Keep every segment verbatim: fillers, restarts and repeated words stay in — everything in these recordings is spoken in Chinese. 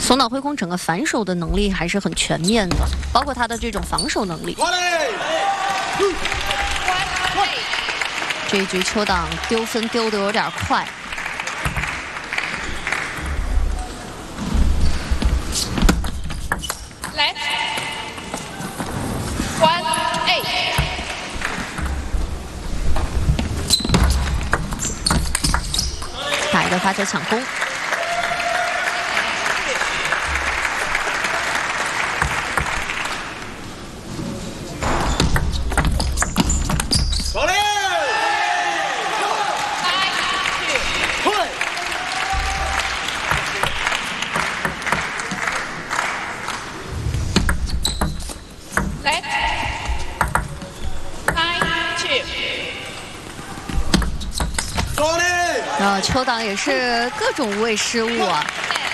松岛辉空整个反手的能力还是很全面的，包括他的这种防守能力。这一局邱党丢分丢得有点快。 打一个发球抢攻，啊，邱党也是各种无谓失误啊。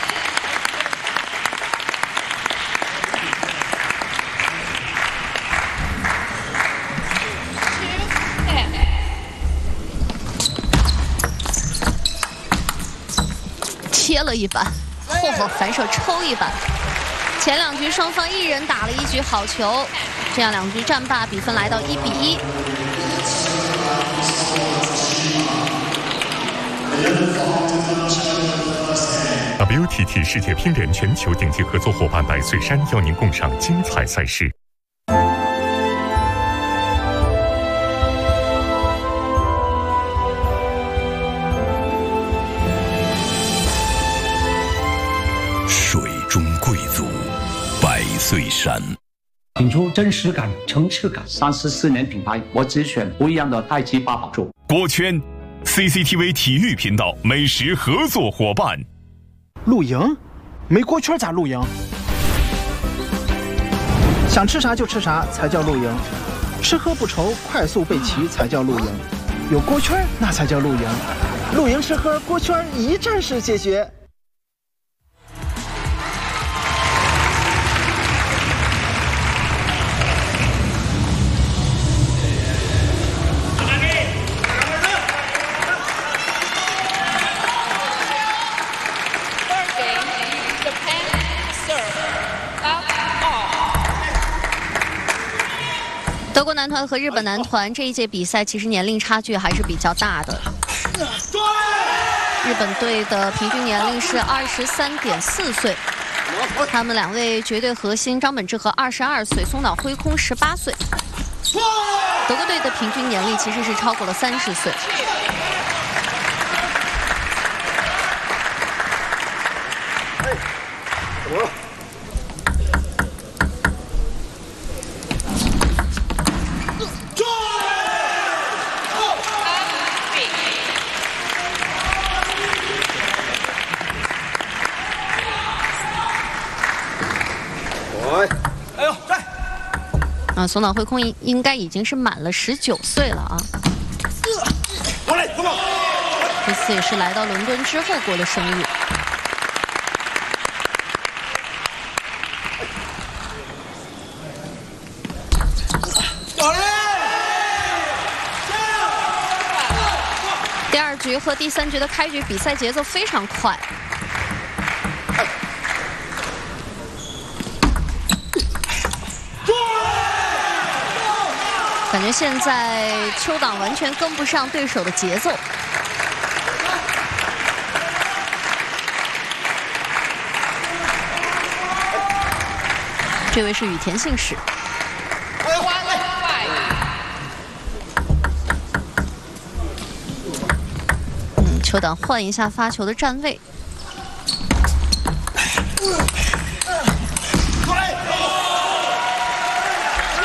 切了一板，嚯嚯，反手抽一板。前两局双方一人打了一局好球，这样两局战罢，比分来到一比一。 W T T 世界乒联全球顶级合作伙伴百岁山邀您共赏精彩赛事。 水中贵族，百岁山。 品出真实感、层次感。 三十四年品牌，我只选不一样的太极八宝粥。 锅圈 ，C C T V 体育频道美食合作伙伴。 露营？没锅圈咋露营？想吃啥就吃啥才叫露营，吃喝不愁，快速备齐才叫露营。有锅圈那才叫露营，露营吃喝锅圈一站式解决。 德国男团和日本男团这一届比赛，其实年龄差距还是比较大的。日本队的平均年龄是二十三点四岁，他们两位绝对核心张本智和二十二岁，松岛辉空十八岁。德国队的平均年龄其实是超过了三十岁。 哎呦，在！ 啊，松岛辉空应应该已经是满了十九岁了啊。 过来，哥们！ 这次也是来到伦敦之后过了生日。第二局和第三局的开局比赛节奏非常快。 感觉现在邱党完全跟不上对手的节奏。这位是羽田信史。嗯，邱党换一下发球的站位。